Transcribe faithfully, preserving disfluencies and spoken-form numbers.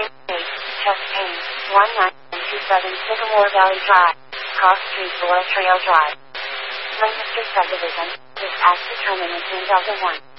eight, chest pain, one nine two seven Sycamore Valley Drive, Cross Street, Laura Trail Drive. Lancaster Subdivision, this as determined in ten thousand one.